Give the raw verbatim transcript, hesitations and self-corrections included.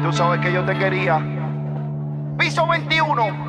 Tú sabes que yo te quería. Piso veintiuno.